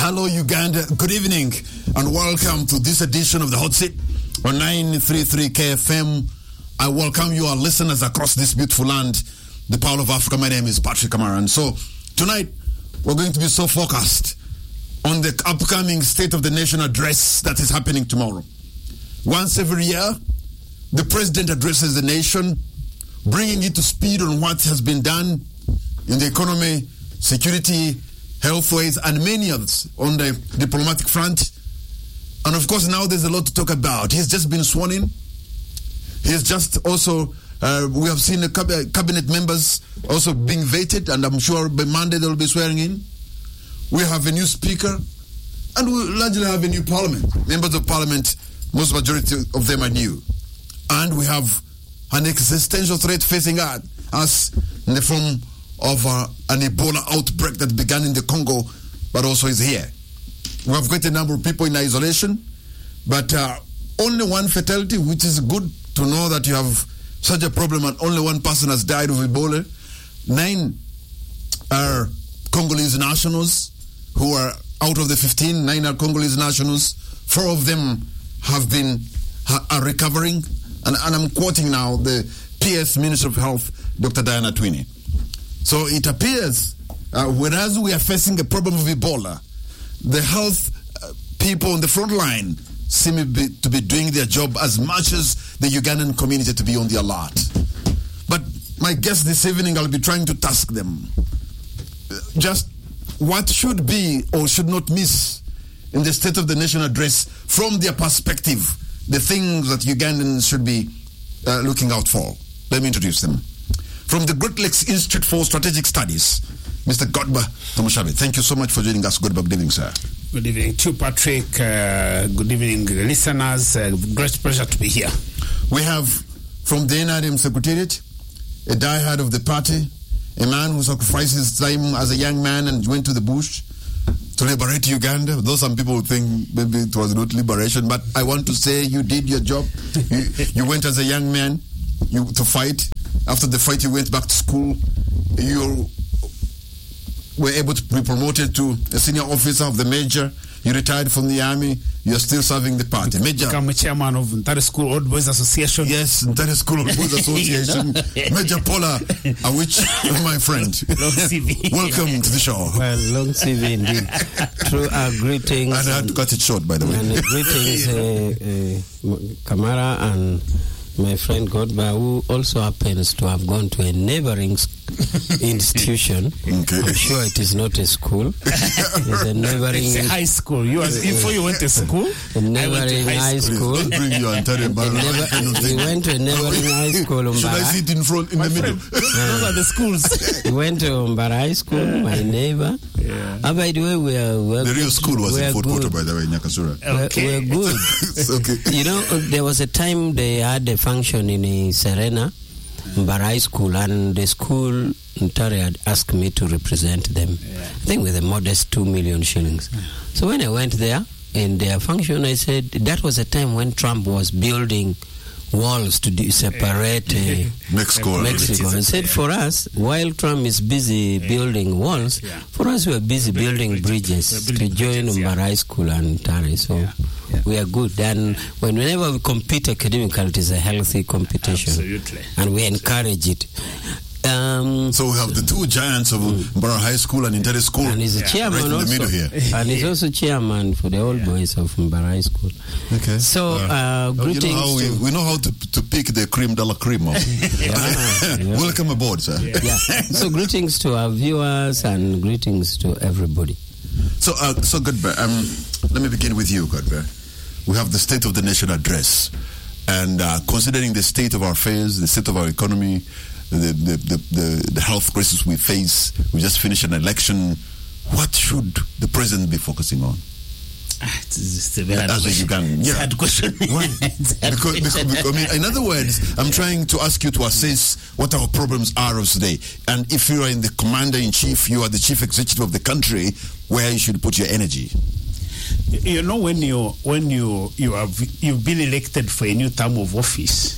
Hello, Uganda. Good evening and welcome to this edition of the Hot Seat on 933 KFM. I welcome you, our listeners across this beautiful land, the Pearl of Africa. My name is Patrick Kamara. And so tonight we're going to be so focused on the upcoming State of the Nation address that is happening tomorrow. Once every year, the president addresses the nation, bringing it to speed on what has been done in the economy, security, healthways, and many others on the diplomatic front. And of course, now there's a lot to talk about. He's just been sworn in. He's just also, we have seen the cabinet members also being vetted, and I'm sure by Monday they will be swearing in. We have a new speaker, and we largely have a new parliament. Members of parliament, most majority of them are new. And we have an existential threat facing us in the form of an Ebola outbreak that began in the Congo, but also is here. We have got a number of people in isolation, but only one fatality, which is good to know that you have such a problem and only one person has died of Ebola. 9 are Congolese nationals who are out of the 15. 9 are Congolese nationals. 4 of them are recovering. And I'm quoting now the PS Minister of Health, Dr. Diana Twine. So it appears, whereas we are facing a problem of Ebola, the health people on the front line seem to be doing their job as much as the Ugandan community to be on the alert. But my guest this evening, I'll be trying to task them just what should be or should not miss in the State of the Nation address from their perspective, the things that Ugandans should be looking out for. Let me introduce them. From the Great Lakes Institute for Strategic Studies, Mr. Godber Tomushabe. Thank you so much for joining us. Godber, good evening, sir. Good evening to Patrick. Good evening, listeners. Great pleasure to be here. We have from the NRM Secretariat, a diehard of the party, a man who sacrificed his time as a young man and went to the bush to liberate Uganda. Though some people would think maybe it was not liberation, but I want to say you did your job. You went as a young man to fight. After the fight, you went back to school. You were able to be promoted to a senior officer of the major. You retired from the army. You're still serving the party. Major. Become a chairman of Ntare School Old Boys Association. Yes, Ntare School Old Boys Association. Major Paula, which my friend. Long CV. Welcome to the show. Well, long CV indeed. Through our greetings. And I had to cut it short, by the way. And greetings, Kamara and my friend Godber, who also happens to have gone to a neighboring institution. Okay. I'm sure it is not a school. It's a neighboring. It's a high school. Before you went to school? A neighboring high school. Don't bring your entire We went to a neighboring high school. Should I sit in front, in the middle? Those are the schools. We went to Umbara High School, my neighbor. Yeah. By the way, we're the real good. school was in Fort Portal, by the way, in Nyakasura. Okay. We're good. Okay. You know, there was a time they had a function in Serena, Umbara High School, and the school Ntare had asked me to represent them. Yeah. I think with a modest 2 million shillings. So when I went there, in their function, I said, that was a time when Trump was building walls to separate Mexico. And said, for us, while Trump is busy building walls, for us we are busy building bridges to join Umbara High School and Ntare. So we are good. And whenever we compete academically, it is a healthy competition. Absolutely. And we encourage it. So we have the 2 giants of Umbara High School and Ntare School. And he's a chairman right in also. the middle here. And he's also chairman for the old boys of Umbara High School. Okay. So, greetings. You know how we know how to pick the cream de la cream. Welcome aboard, sir. Yeah. So greetings to our viewers and greetings to everybody. So Godber, let me begin with you, Godber. We have the State of the Nation address. And considering the state of our affairs, the state of our economy, the health crisis we face, we just finished an election. What should the president be focusing on? It's a very hard As question. you can, It's a hard question. Why? Because, I mean, in other words, I'm trying to ask you to assess what our problems are of today. And if you are in the commander-in-chief, you are the chief executive of the country, where you should put your energy. You know, when you've been elected for a new term of office,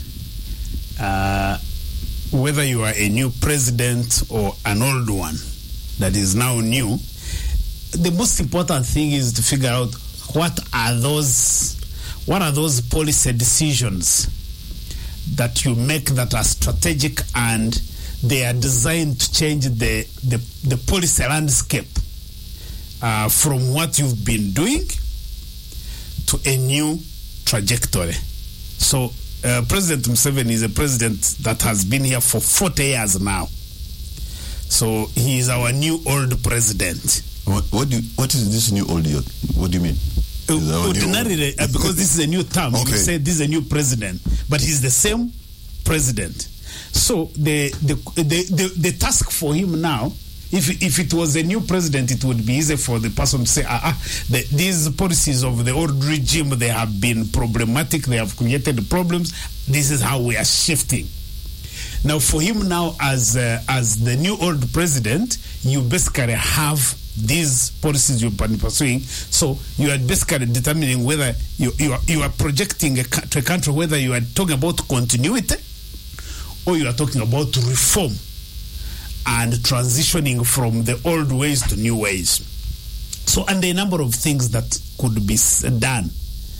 whether you are a new president or an old one that is now new, the most important thing is to figure out what are those policy decisions that you make that are strategic and they are designed to change the policy landscape from what you've been doing to a new trajectory. So President Museveni is a president that has been here for 40 years now. So he is our new old president. What is this new old? What do you mean? Ordinarily, because this is a new term, okay. You say this is a new president, but he's the same president. So the task for him now, if it was a new president, it would be easy for the person to say, these policies of the old regime, they have been problematic, they have created problems. This is how we are shifting. Now, for him now, as the new old president, you basically have these policies you've been pursuing. So you are basically determining whether you are projecting to a country, whether you are talking about continuity or you are talking about reform and transitioning from the old ways to new ways. So, and there are a number of things that could be done.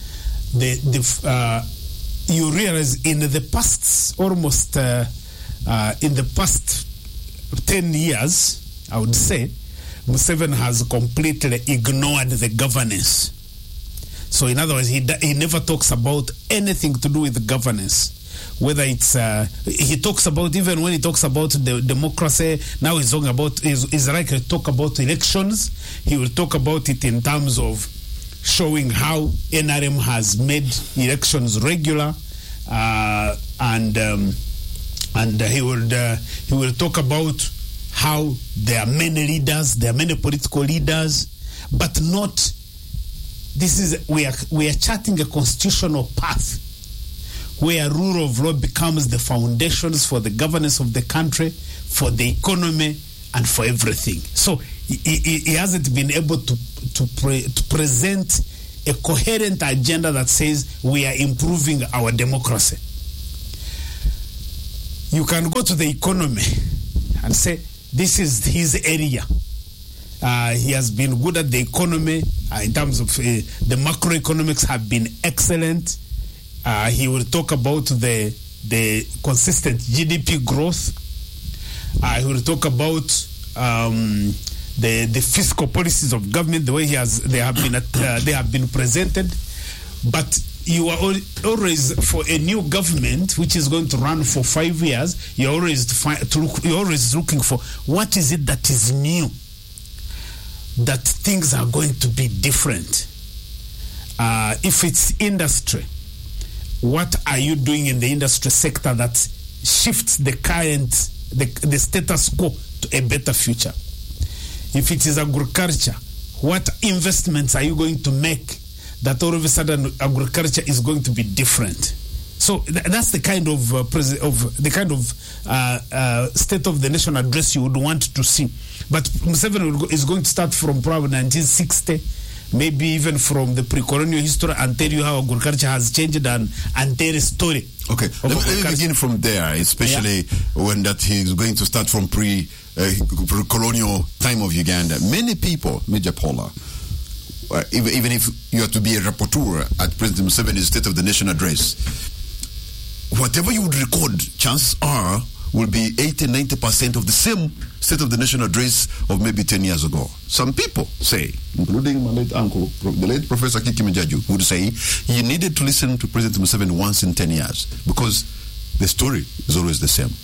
You realize in the past, almost in the past 10 years, I would say, Museveni has completely ignored the governance. So, in other words, he never talks about anything to do with governance. Whether it's he talks about, even when he talks about the democracy, now he's talking about is like to talk about elections. He will talk about it in terms of showing how NRM has made elections regular, and he will talk about how there are many leaders, there are many political leaders, but not. This is we are charting a constitutional path where rule of law becomes the foundations for the governance of the country, for the economy, and for everything. So he hasn't been able to present a coherent agenda that says we are improving our democracy. You can go to the economy and say this is his area. He has been good at the economy in terms of the macroeconomics have been excellent. He will talk about the consistent GDP growth. He will talk about the fiscal policies of government, the way they have been presented. But you are always, for a new government which is going to run for 5 years, you're always looking for what is it that is new, that things are going to be different. If it's industry, what are you doing in the industry sector that shifts the current, the status quo to a better future? If it is agriculture, what investments are you going to make that all of a sudden agriculture is going to be different? So that's the kind of state of the nation address you would want to see. But Museveni is going to start from probably 1960. Maybe even from the pre-colonial history, and tell you how agriculture has changed and tell a story. Okay, let me begin from there, especially when that he's going to start from pre-colonial time of Uganda. Many people, Major Paula, even if you are to be a rapporteur at President Museveni's State of the Nation address, whatever you would record, chances are will be 80-90% of the same State of the Nation address of maybe 10 years ago. Some people say, including my late uncle, the late Professor Kiki Mujaju, would say you needed to listen to President Museveni once in 10 years because the story is always the same.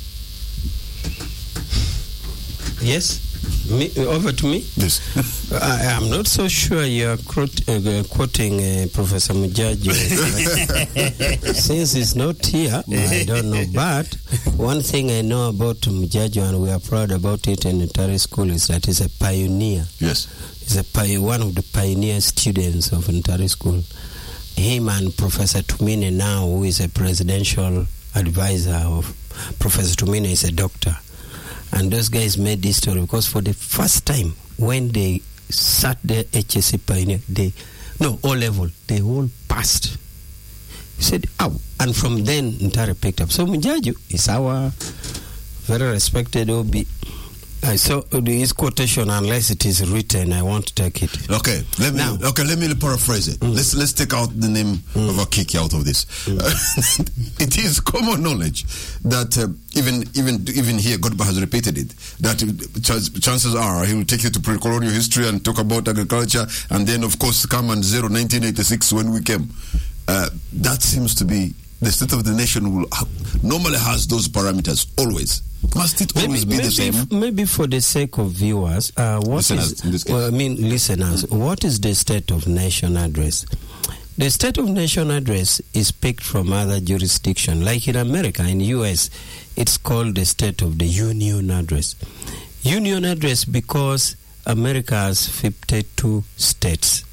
Yes. Over to me? Yes. I am not so sure you are quoting Professor Mujaju. Since he's not here, I don't know. But one thing I know about Mujaju, and we are proud about it in Ntare School, is that he's a pioneer. Yes. He's one of the pioneer students of Ntare School. Him and Professor Tumine now, who is a presidential advisor of Professor Tumine, is a doctor. And those guys made history because for the first time when they sat the HSC pioneer, O-level, they all passed. He said, "Ow!" And from then, Ntare picked up. So Mujaju is our very respected OB. So this quotation, unless it is written, I won't take it. Okay, let me paraphrase it. Let's take out the name of Akiki out of this. It is common knowledge that even here, Godba has repeated it, that chances are he will take you to pre-colonial history and talk about agriculture, and then of course come and 1986 when we came. That seems to be the state of the nation normally has those parameters always. Must it always be the same? Maybe for the sake of viewers, listeners, what is the State of Nation address? The State of Nation address is picked from other jurisdictions. Like in America, in the U.S., it's called the State of the Union address. Union address because America has 52 states.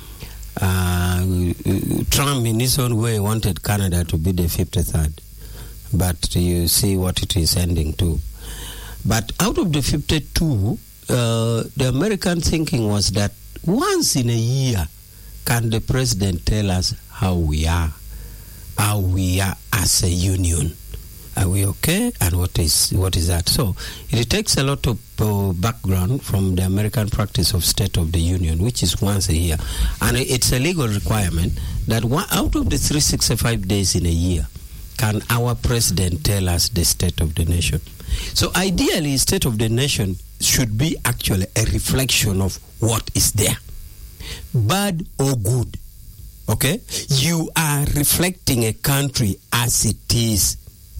Trump, in his own way, wanted Canada to be the 53rd. But you see what it is ending to. But out of the 52, the American thinking was that once in a year, can the president tell us how we are as a union? Are we okay? And what is that? So it takes a lot of background from the American practice of State of the Union, which is once a year. And it's a legal requirement that out of the 365 days in a year, can our president tell us the state of the nation? So ideally, state of the nation should be actually a reflection of what is there, bad or good. Okay? You are reflecting a country as it is.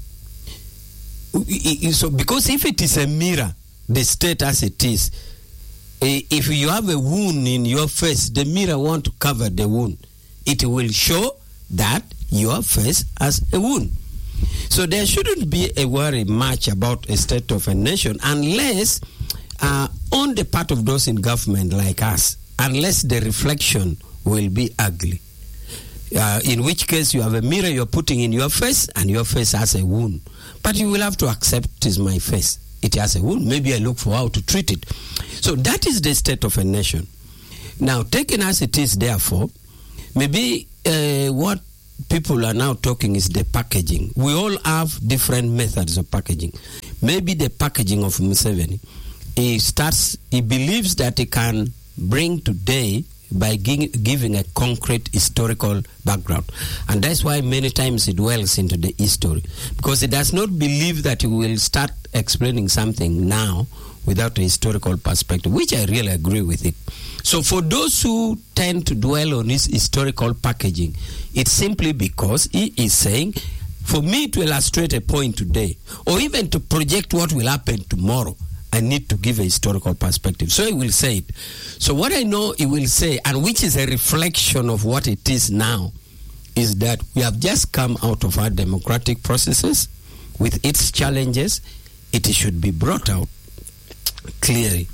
So, because if it is a mirror, the state as it is, if you have a wound in your face, the mirror won't cover the wound. It will show that your face has a wound. So there shouldn't be a worry much about a state of a nation unless on the part of those in government like us, unless the reflection will be ugly. In which case you have a mirror you're putting in your face and your face has a wound. But you will have to accept it is my face. It has a wound. Maybe I look for how to treat it. So that is the state of a nation. Now, taken as it is, therefore, maybe what people are now talking is the packaging. We all have different methods of packaging. Maybe the packaging of Museveni, he believes that he can bring today by giving a concrete historical background. And that's why many times he dwells into the history. Because he does not believe that he will start explaining something now without a historical perspective, which I really agree with it. So for those who tend to dwell on his historical packaging, it's simply because he is saying, for me to illustrate a point today, or even to project what will happen tomorrow, I need to give a historical perspective. So he will say it. So what I know he will say, and which is a reflection of what it is now, is that we have just come out of our democratic processes with its challenges. It should be brought out clearly.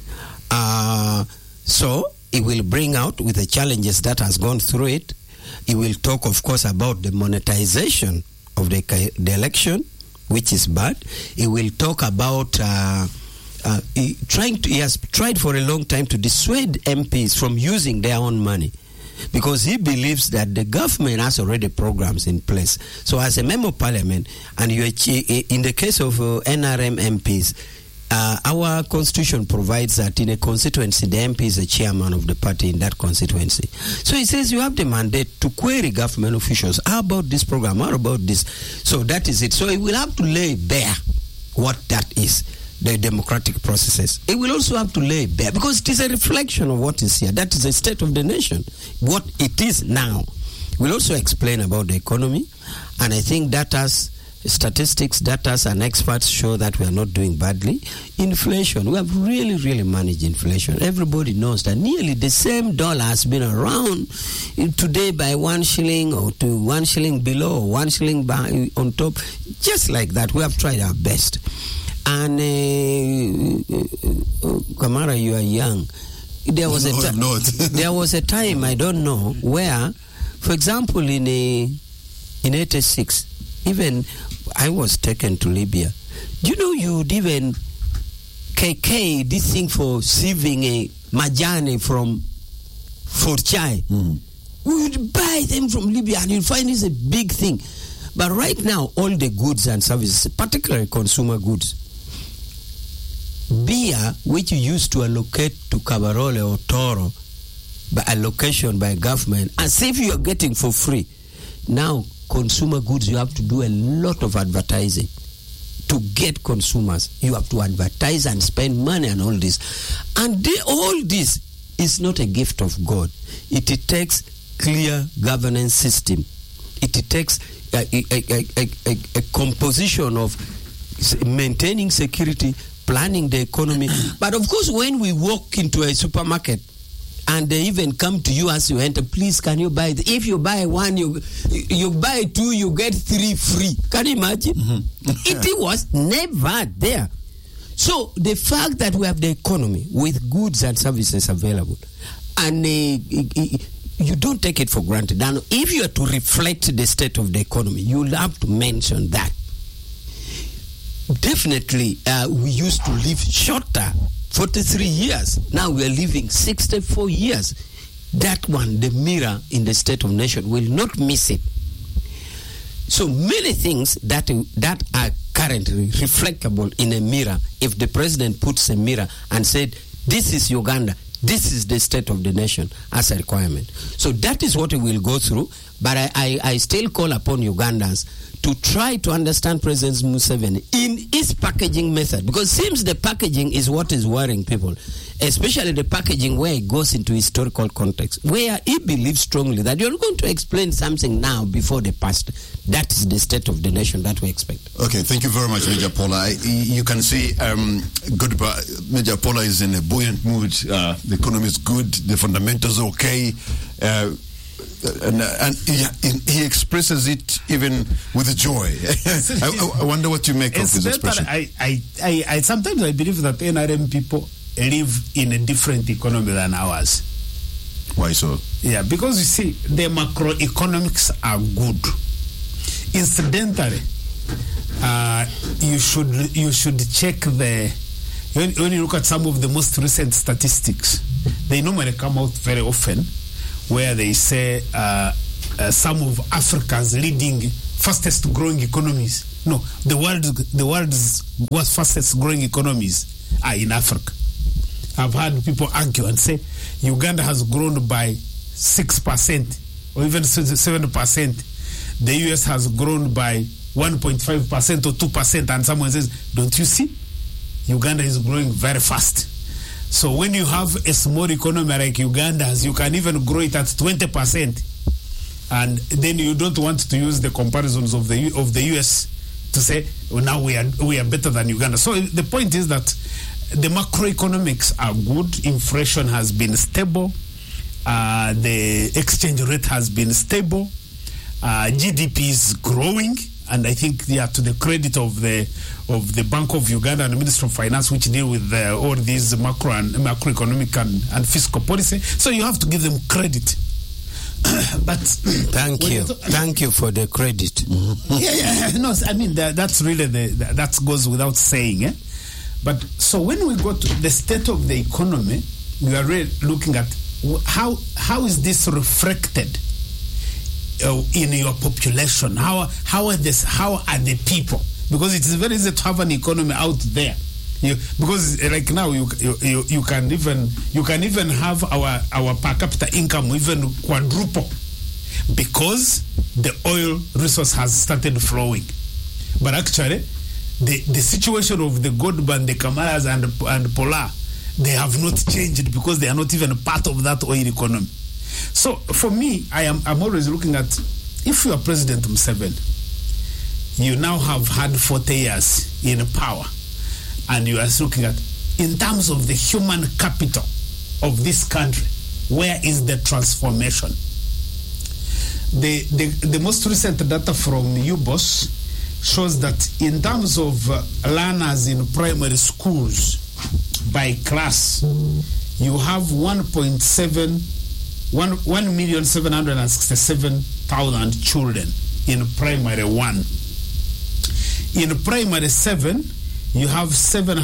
So he will bring out with the challenges that has gone through it. He will talk, of course, about the monetization of the election, which is bad. He will talk about he has tried for a long time to dissuade MPs from using their own money, because he believes that the government has already programs in place. So as a member of parliament, and you in the case of NRM MPs, our constitution provides that in a constituency, the MP is the chairman of the party in that constituency. So he says you have the mandate to query government officials. How about this program? How about this? So that is it. So he will have to lay bare what that is, the democratic processes. It will also have to lay bare, because it is a reflection of what is here. That is the state of the nation, what it is now. We'll also explain about the economy, and I think that has statistics, data, and experts show that we are not doing badly. Inflation, we have really, really managed inflation. Everybody knows that nearly the same dollar has been around today by 1 shilling or to 1 shilling below, or 1 shilling on top. Just like that, we have tried our best. And Kamara, you are young. There was there was a time, I don't know, where, for example, in 86, even I was taken to Libya. You know, you would even KK this thing for sieving a majani from Fort Chai. We would buy them from Libya, and you'd find it's a big thing. But right now, all the goods and services, particularly consumer goods, beer, which you used to allocate to Cabarole or Toro by allocation by government, as if you are getting for free. Now, consumer goods, you have to do a lot of advertising to get consumers. You have to advertise and spend money and all this. And all this is not a gift of God. It takes clear governance system. It takes a composition of maintaining security, planning the economy. But of course, when we walk into a supermarket and they even come to you as you enter, please, can you buy it? If you buy one, you buy two, you get three free. Can you imagine? It was never there. So the fact that we have the economy with goods and services available, and you don't take it for granted. And if you are to reflect the state of the economy, you'll have to mention that. Definitely, we used to live shorter, 43 years. Now we are living 64 years. That one, the mirror in the state of nation, will not miss it. So many things that are currently reflectable in a mirror, if the president puts a mirror and said, this is Uganda, this is the state of the nation as a requirement. So that is what we will go through. But I still call upon Ugandans to try to understand President Museveni in his packaging method, because it seems the packaging is what is worrying people, especially the packaging where it goes into historical context, where he believes strongly that you're going to explain something now before the past. That is the state of the nation that we expect. Okay, thank you very much, Major Paula. You can see Major Paula is in a buoyant mood. The economy is good, the fundamentals are okay. And he expresses it even with joy. I wonder what you make of his expression. I sometimes I believe that NRM people live in a different economy than ours. Why so? Yeah, because you see, the macroeconomics are good. Incidentally, you should check when you look at some of the most recent statistics, they normally come out very often, where they say some of Africa's leading fastest growing economies. No, the world's fastest growing economies are in Africa. I've heard people argue and say Uganda has grown by 6% or even 7%. The US has grown by 1.5% or 2%, and someone says, don't you see? Uganda is growing very fast. So when you have a small economy like Uganda's, you can even grow it at 20%, and then you don't want to use the comparisons of the US to say, well, now we are better than Uganda. So the point is that the macroeconomics are good. Inflation has been stable. The exchange rate has been stable. GDP is growing. And I think they are to the credit of the Bank of Uganda and the Ministry of Finance, which deal with all these macroeconomic and fiscal policy. So you have to give them credit. But thank you for the credit. Yeah. No, I mean that's really that goes without saying. But so when we go to the state of the economy, we are really looking at how is this reflected in your population. How are the people? Because it is very easy to have an economy out there. Because like now you can even have our per capita income even quadruple, because the oil resource has started flowing. But actually the situation of the Godban, the Kamaras and Polar, they have not changed, because they are not even part of that oil economy. So for me, I'm always looking at, if you are President Museveni, you now have had 40 years in power, and you are looking at, in terms of the human capital of this country, where is the transformation? The most recent data from UBOS shows that in terms of learners in primary schools by class, you have 1,767,000 children in primary 1. In primary 7, you have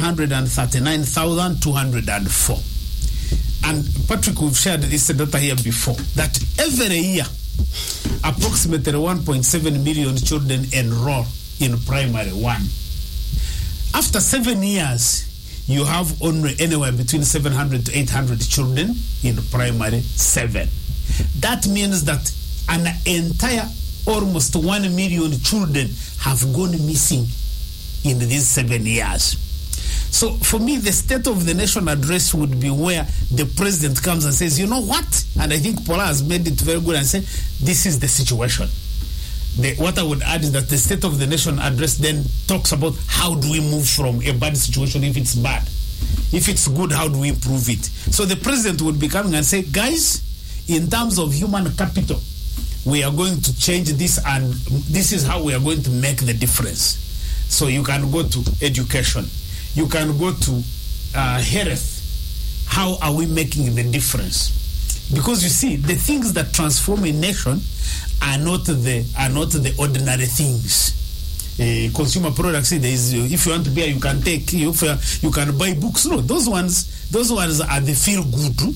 739,204. And Patrick, we've shared this data here before, that every year, approximately 1.7 million children enroll in primary 1. After 7 years, you have only anywhere between 700 to 800 children in primary 7. That means that an entire almost 1 million children have gone missing in these 7 years. So for me, the State of the Nation address would be where the president comes and says, you know what? And I think Paula has made it very good and said, this is the situation. What I would add is that the State of the Nation address then talks about how do we move from a bad situation if it's bad. If it's good, how do we improve it? So the president would be coming and say, guys, in terms of human capital, we are going to change this, and this is how we are going to make the difference. So you can go to education. You can go to health. How are we making the difference? Because you see, the things that transform a nation are not the ordinary things. Consumer products, if you want to buy, you can take. If you can buy books, no, those ones are the feel good.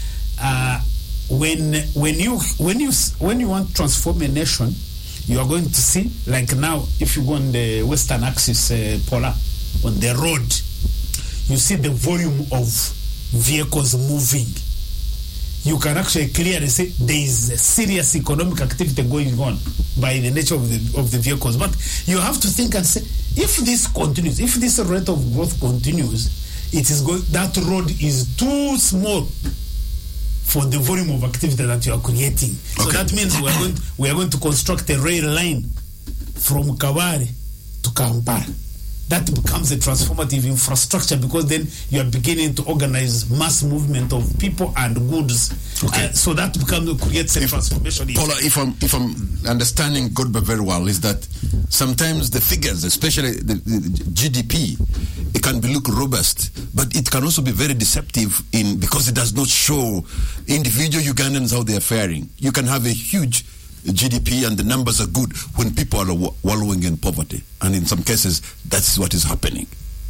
When you want to transform a nation, you are going to see, like now, if you go on the Western Axis, Paula, on the road, you see the volume of vehicles moving. You can actually clearly say there is a serious economic activity going on by the nature of the vehicles. But you have to think and say, if this continues, if this rate of growth continues, that road is too small for the volume of activity that you are creating. Okay. So that means we are going to construct a rail line from Kabare to Kampala. That becomes a transformative infrastructure, because then you are beginning to organize mass movement of people and goods. Okay. So that creates a transformation. Paula, if I'm understanding Godber very well, is that sometimes the figures, especially the GDP, it can look robust, but it can also be very deceptive because it does not show individual Ugandans how they are faring. You can have a huge GDP and the numbers are good when people are wallowing in poverty, and in some cases that's what is happening.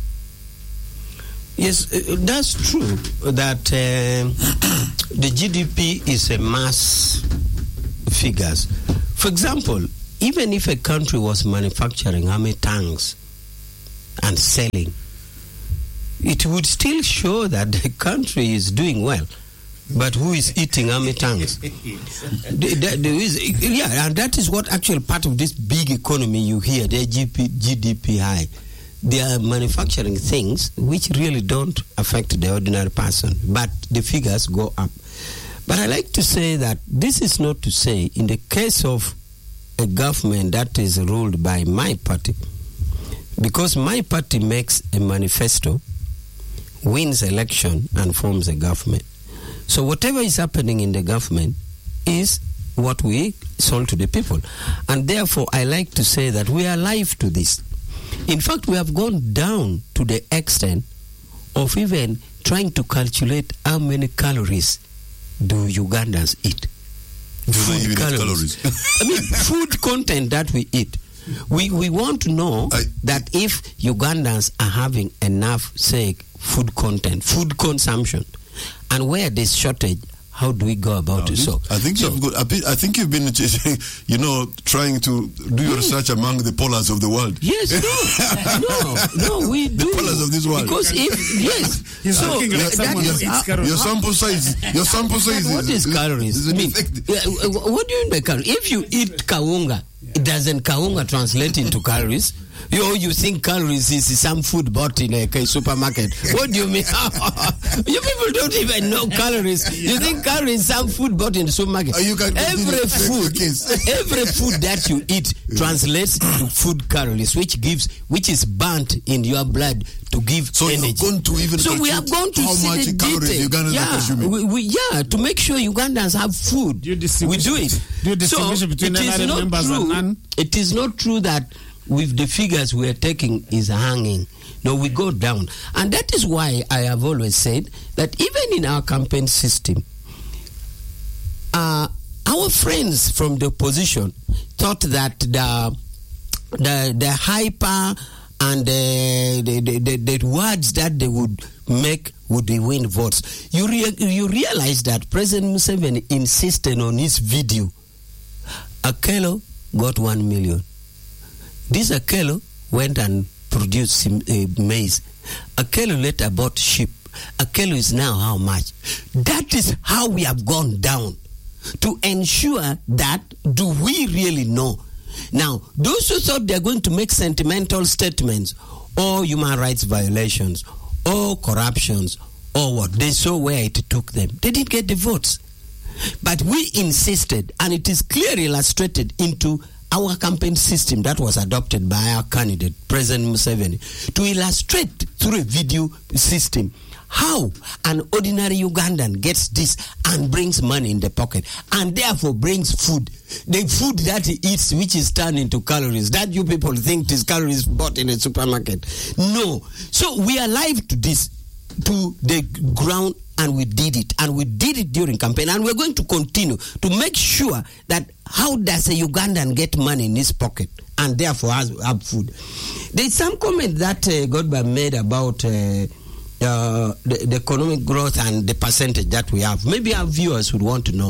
Yes, that's true that the GDP is a mass figures. For example, even if a country was manufacturing army tanks and selling, it would still show that the country is doing well. But who is eating army tanks? And that is what actually part of this big economy you hear, the GDP high. They are manufacturing things which really don't affect the ordinary person, but the figures go up. But I like to say that this is not to say, in the case of a government that is ruled by my party, because my party makes a manifesto, wins election, and forms a government. So whatever is happening in the government is what we sold to the people. And therefore, I like to say that we are alive to this. In fact, we have gone down to the extent of even trying to calculate how many calories do Ugandans eat. Food calories. I mean, food content that we eat. We want to know that if Ugandans are having enough, say, food content, food consumption, and where there's shortage, how do we go about it? So I think you've been, trying to do your research among the pollers of the world. Yes, no, we do. The pollers of this world. Because your sample size. What is calories? What do you mean by calories? If you eat kawunga, doesn't kawunga translate into calories? You think calories is some food bought in a supermarket. What do you mean? You people don't even know calories. You think calories is some food bought in the supermarket. Every food that you eat translates to food calories, which is burnt in your blood to give energy. We are going to how see much the calories Ugandans are consuming. To make sure Ugandans have food. We do it. It is not true that with the figures we are taking is hanging. No, we go down. And that is why I have always said that even in our campaign system, our friends from the opposition thought that the hyper and the words that they would make would win votes. You realize that President Museveni insisted on his video. Akello got 1 million. This Akello went and produced maize. A kilo later bought sheep. A kilo is now how much? That is how we have gone down to ensure that do we really know? Now, those who thought they're going to make sentimental statements or human rights violations or corruptions or what, they saw where it took them. They didn't get the votes. But we insisted, and it is clearly illustrated into our campaign system that was adopted by our candidate, President Museveni, to illustrate through a video system how an ordinary Ugandan gets this and brings money in the pocket and therefore brings food. The food that he eats, which is turned into calories, that you people think is calories bought in a supermarket. No. So we are alive to this, to the ground, and we did it. And we did it during campaign. And we're going to continue to make sure that how does a Ugandan get money in his pocket and therefore have food. There's some comment that Godber made about the economic growth and the percentage that we have. Maybe our viewers would want to know.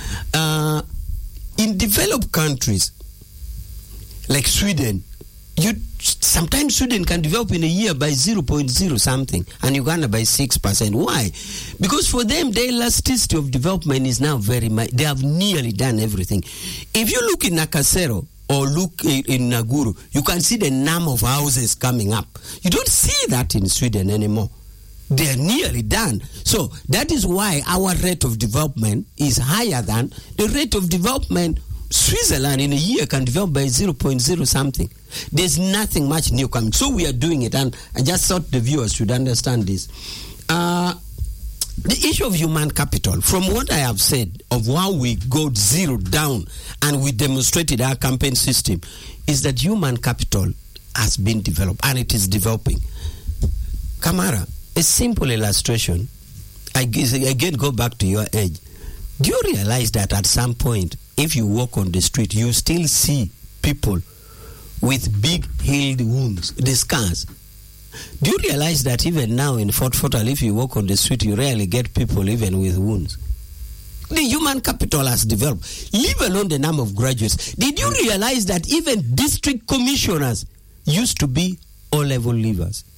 In developed countries like Sweden, sometimes Sweden can develop in a year by 0.0 something and Uganda by 6%. Why? Because for them, the elasticity of development is now very much, they have nearly done everything. If you look in Nakasero or look in Naguru, you can see the number of houses coming up. You don't see that in Sweden anymore. They're nearly done. So that is why our rate of development is higher than the rate of development. Switzerland in a year can develop by 0.0 something. There's nothing much new coming. So we are doing it, and I just thought the viewers should understand this. The issue of human capital, from what I have said of how we got zero down and we demonstrated our campaign system, is that human capital has been developed and it is developing. Kamara, a simple illustration. I guess, again, go back to your age. Do you realize that at some point, if you walk on the street, you still see people with big healed wounds, the scars? Do you realize that even now in Fort Fortal, if you walk on the street, you rarely get people even with wounds? The human capital has developed, leave alone the number of graduates. Did you realize that even district commissioners used to be O-level leavers?